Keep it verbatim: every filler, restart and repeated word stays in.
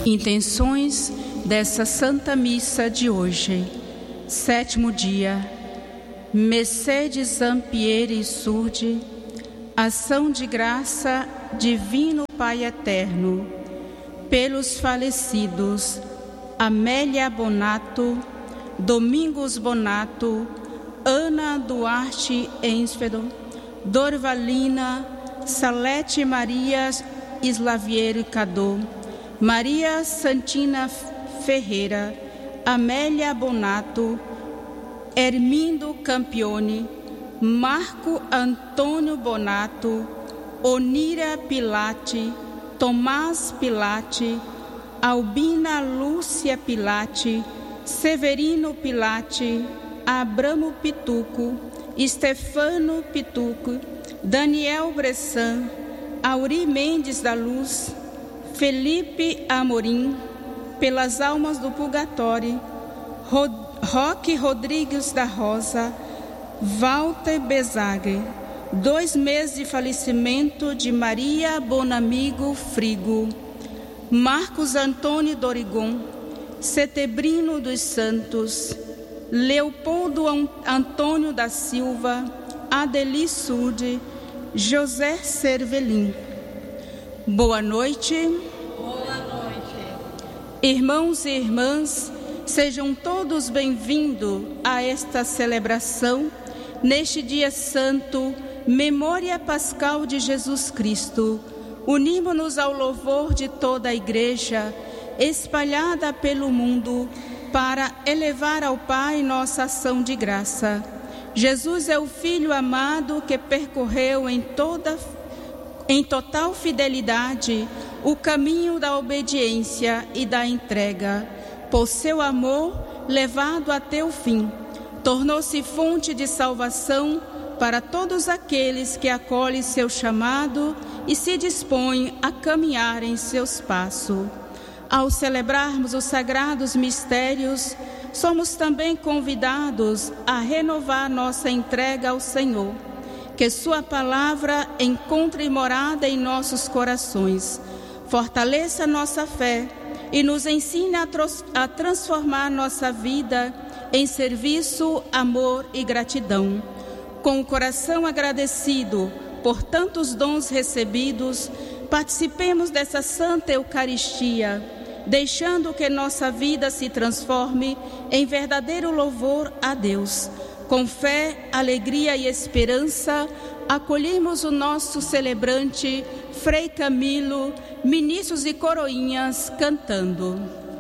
Intenções dessa Santa Missa de hoje. Sétimo dia. Mercedes Zampieri e Surdi, ação de graça divino Pai Eterno, pelos falecidos Amélia Bonato, Domingos Bonato, Ana Duarte Ensfero, Dorvalina, Salete Maria Slavieri Cadô, Maria Santina Ferreira, Amélia Bonato, Hermindo Campione, Marco Antônio Bonato, Onira Pilate, Tomás Pilate, Albina Lúcia Pilate, Severino Pilate, Abramo Pituco, Stefano Pituco, Daniel Bressan, Auri Mendes da Luz, Felipe Amorim, pelas almas do purgatório, Rod Roque Rodrigues da Rosa, Walter Bezagre, dois meses de falecimento de Maria Bonamigo Frigo, Marcos Antônio Dorigon, Setebrino dos Santos, Leopoldo Antônio da Silva, Adeli Surdi, José Cervelin. Boa noite. Boa noite. Irmãos e irmãs, sejam todos bem-vindos a esta celebração, neste dia santo, memória pascal de Jesus Cristo. Unimos-nos ao louvor de toda a Igreja, espalhada pelo mundo, para elevar ao Pai nossa ação de graça. Jesus é o Filho amado que percorreu em toda, em total fidelidade o caminho da obediência e da entrega. Por seu amor, levado até o fim, tornou-se fonte de salvação para todos aqueles que acolhem seu chamado e se dispõem a caminhar em seus passos. Ao celebrarmos os sagrados mistérios, somos também convidados a renovar nossa entrega ao Senhor. Que sua palavra encontre morada em nossos corações, fortaleça nossa fé e nos ensine a, a transformar nossa vida em serviço, amor e gratidão. Com o coração agradecido por tantos dons recebidos, participemos dessa Santa Eucaristia, deixando que nossa vida se transforme em verdadeiro louvor a Deus. Com fé, alegria e esperança, acolhemos o nosso celebrante, Frei Camilo, ministros e coroinhas, cantando.